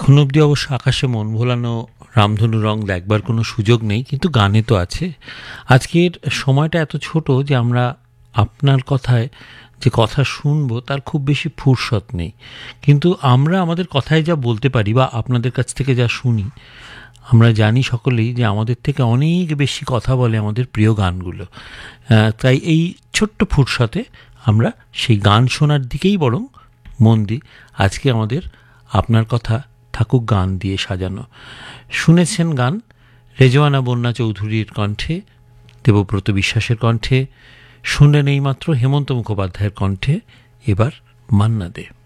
এখন অবধি অবশ্য আকাশে মন ভোলানো রামধনু রং দেখবার কোনো সুযোগ নেই, কিন্তু গানে তো আছে। আজকের সময়টা এত ছোট যে আমরা আপনার কথায় যে কথা শুনবো তার খুব বেশি ফুরসত নেই, কিন্তু আমরা আমাদের কথায় যা বলতে পারি বা আপনাদের কাছ থেকে যা শুনি, আমরা জানি সকলেই যে আমাদের থেকে অনেক বেশি কথা বলে আমাদের প্রিয় গানগুলো। তাই এই ছোট্ট ফুরসতে আমরা সেই গান শোনার দিকেই বরং মন দিই। আজকে আমাদের আপনার কথা থাকুক গান দিয়ে সাজানো। শুনেছেন গান রেজওয়ানা বন্যা চৌধুরীর কণ্ঠে, দেবব্রত বিশ্বাসের কণ্ঠে, শুনলেন এইমাত্র হেমন্ত মুখোপাধ্যায়ের কণ্ঠে। এবার মান্না দে।